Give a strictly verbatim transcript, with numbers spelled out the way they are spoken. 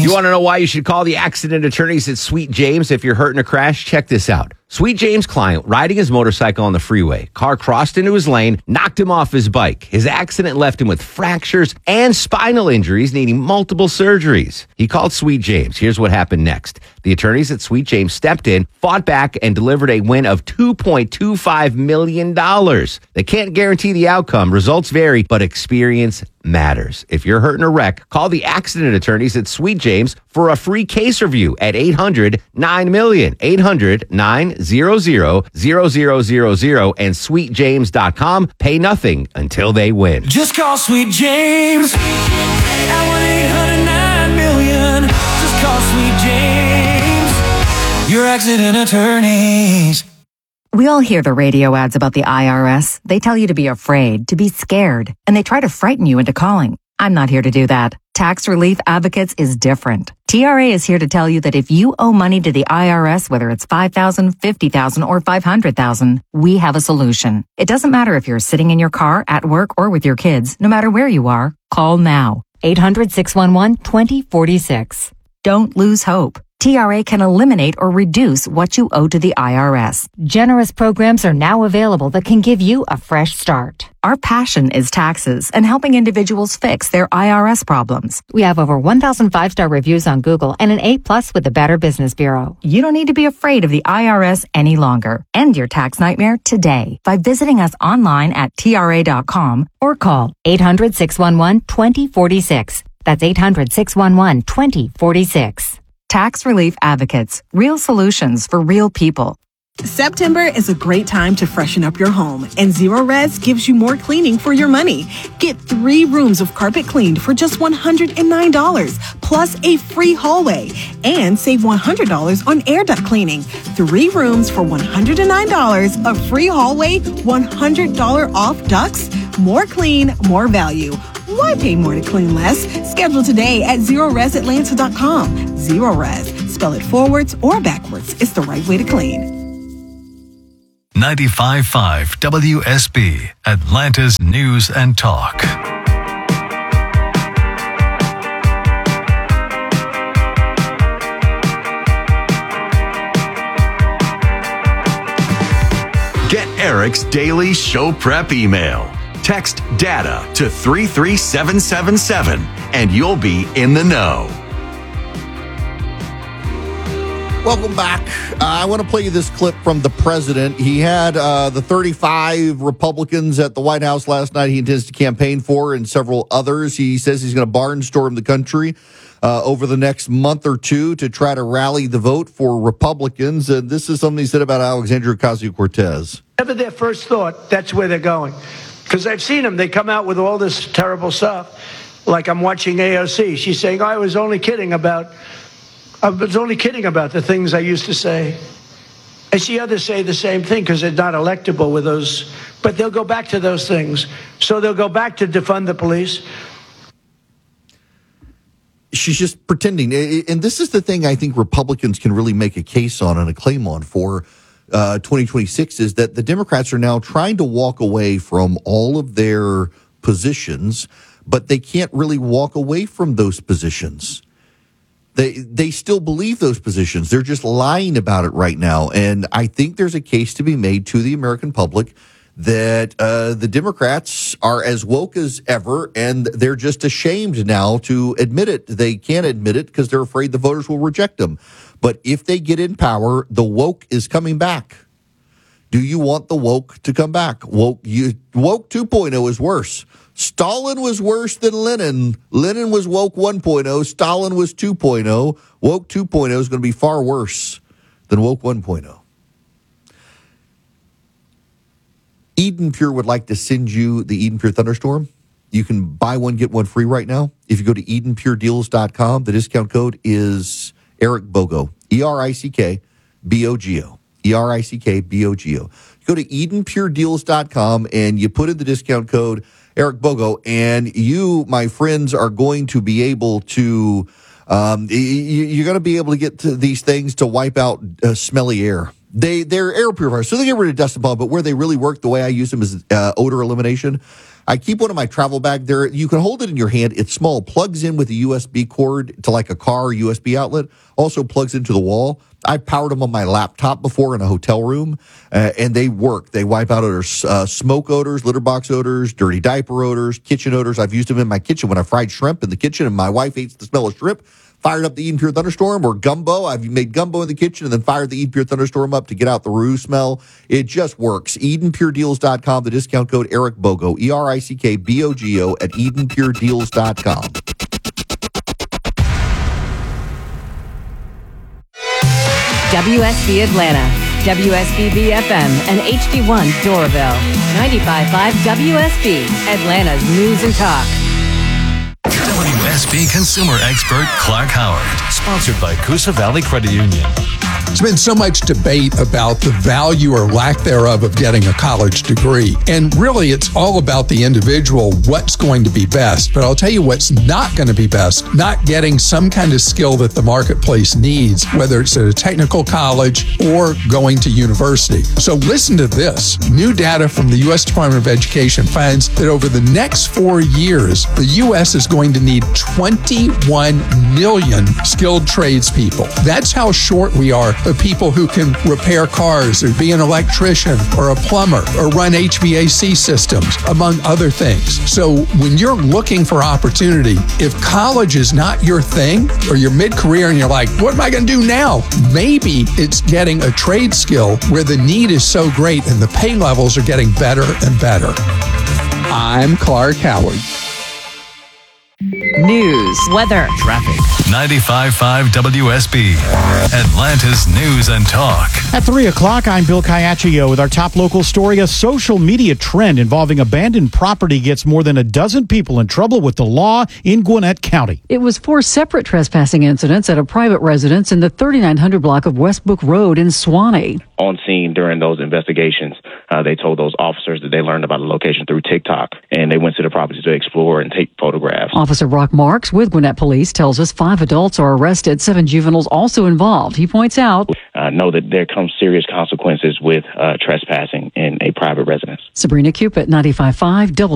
You want to know why you should call the accident attorneys at Sweet James if you're hurt in a crash? Check this out. Sweet James' client riding his motorcycle on the freeway. Car crossed into his lane, knocked him off his bike. His accident left him with fractures and spinal injuries, needing multiple surgeries. He called Sweet James. Here's what happened next. The attorneys at Sweet James stepped in, fought back, and delivered a win of two point two five million dollars. They can't guarantee the outcome. Results vary, but experience matters. If you're hurt in a wreck, call the accident attorneys at Sweet James for a free case review at eight hundred nine million, eight hundred nine hundred zero zero zero zero and sweet james dot com. Pay nothing until they win. Just call Sweet James at one eight hundred nine million. Just call Sweet James, your accident attorneys. We all hear the radio ads about the I R S. They tell you to be afraid, to be scared, and they try to frighten you into calling. I'm not here to do that. Tax Relief Advocates is different. T R A is here to tell you that if you owe money to the I R S, whether it's five thousand dollars, fifty thousand dollars, or five hundred thousand dollars, we have a solution. It doesn't matter if you're sitting in your car, at work, or with your kids. No matter where you are, call now. eight hundred, six one one, two zero four six. Don't lose hope. T R A can eliminate or reduce what you owe to the I R S. Generous programs are now available that can give you a fresh start. Our passion is taxes and helping individuals fix their I R S problems. We have over one thousand five-star reviews on Google and an A plus with the Better Business Bureau. You don't need to be afraid of the I R S any longer. End your tax nightmare today by visiting us online at T R A dot com or call eight hundred, six one one, two zero four six. That's eight hundred, six one one, two zero four six. Tax Relief Advocates. Real solutions for real people. September is a great time to freshen up your home, and Zero Res gives you more cleaning for your money. Get three rooms of carpet cleaned for just one hundred nine dollars, plus a free hallway, and save one hundred dollars on air duct cleaning. Three rooms for one hundred nine dollars, a free hallway, one hundred dollars off ducts. More clean, more value. Why pay more to clean less? Schedule today at zero res atlanta dot com. Zero Res. Spell it forwards or backwards. It's the right way to clean. ninety-five point five W S B, Atlanta's News and Talk. Get Eric's daily show prep email. Text DATA to three three seven seven seven and you'll be in the know. Welcome back. Uh, I want to play you this clip from the president. He had uh, the thirty-five Republicans at the White House last night he intends to campaign for, and several others. He says he's going to barnstorm the country uh, over the next month or two to try to rally the vote for Republicans. And this is something he said about Alexandria Ocasio-Cortez. Never their first thought, that's where they're going. Because I've seen them. They come out with all this terrible stuff. Like I'm watching A O C. She's saying, I was only kidding about, I was only kidding about the things I used to say. I see others say the same thing because they're not electable with those. But they'll go back to those things. So they'll go back to defund the police. She's just pretending. And this is the thing I think Republicans can really make a case on and a claim on for Uh, twenty twenty-six is that the Democrats are now trying to walk away from all of their positions, but they can't really walk away from those positions. They they still believe those positions. They're just lying about it right now. And I think there's a case to be made to the American public that uh, the Democrats are as woke as ever, and they're just ashamed now to admit it. They can't admit it because they're afraid the voters will reject them. But if they get in power, the woke is coming back. Do you want the woke to come back? Woke you, woke two point oh is worse. Stalin was worse than Lenin. Lenin was woke one point oh. Stalin was two point oh. Woke two point oh is going to be far worse than woke one point oh. Eden Pure would like to send you the Eden Pure Thunderstorm. You can buy one, get one free right now. If you go to eden pure deals dot com, the discount code is Eric Bogo, E R I C K B O G O, E R I C K B O G O. Go to eden pure deals dot com and you put in the discount code Eric Bogo, and you, my friends, are going to be able to, um, you're going to be able to get to these things to wipe out uh, smelly air. They, they're air purifiers, so they get rid of dust and pollen, but where they really work, the way I use them is uh, odor elimination. I keep one in my travel bag there. You can hold it in your hand. It's small, plugs in with a U S B cord to like a car U S B outlet, also plugs into the wall. I powered them on my laptop before in a hotel room, uh, and they work. They wipe out odors, uh, smoke odors, litter box odors, dirty diaper odors, kitchen odors. I've used them in my kitchen when I fried shrimp in the kitchen, and my wife hates the smell of shrimp. Fired up the Eden Pure Thunderstorm or gumbo. I've made gumbo in the kitchen and then fired the Eden Pure Thunderstorm up to get out the roux smell. It just works. Eden Pure Deals dot com, the discount code Eric Bogo, E R I C K B O G O at Eden Pure Deals dot com. W S B Atlanta, W S B B F M, and H D one Doraville. ninety-five point five W S B, Atlanta's News and Talk. W S B consumer expert Clark Howard, sponsored by Coosa Valley Credit Union. There's been so much debate about the value or lack thereof of getting a college degree. And really, it's all about the individual, what's going to be best. But I'll tell you what's not going to be best, not getting some kind of skill that the marketplace needs, whether it's at a technical college or going to university. So listen to this. New data from the U S Department of Education finds that over the next four years, the U S is going to need twenty-one million skilled tradespeople. That's how short we are of people who can repair cars or be an electrician or a plumber or run H V A C systems, among other things. So when you're looking for opportunity, if college is not your thing or you're mid-career and you're like, what am I going to do now? Maybe it's getting a trade skill where the need is so great and the pay levels are getting better and better. I'm Clark Howard. News, weather, Traffic. ninety-five point five W S B, Atlanta's News and Talk. At three o'clock, I'm Bill Caiaccio with our top local story. A social media trend involving abandoned property gets more than a dozen people in trouble with the law in Gwinnett County. It was four separate trespassing incidents at a private residence in the thirty-nine hundred block of Westbrook Road in Swanee. On scene during those investigations, uh, they told those officers that they learned about the location through TikTok, and they went to the property to explore and take photographs. Officer Brock Marks with Gwinnett Police tells us five adults are arrested, seven juveniles also involved. He points out, uh, know that there comes serious consequences with uh, trespassing in a private residence. Sabrina Cupid, ninety-five point five W